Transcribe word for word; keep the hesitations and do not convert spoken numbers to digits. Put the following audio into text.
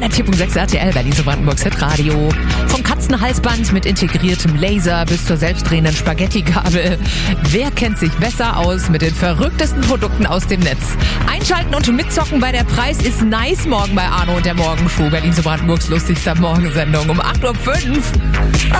hundertvier Komma sechs R T L, Berlin zu Brandenburgs Hitradio. Vom Katzenhalsband mit integriertem Laser bis zur selbstdrehenden Spaghetti-Gabel. Wer kennt sich besser aus mit den verrücktesten Produkten aus dem Netz? Einschalten und mitzocken bei der Preis ist nice morgen bei Arno und der Morgenshow. Berlin zu Brandenburgs lustigster Morgensendung um acht Uhr fünf.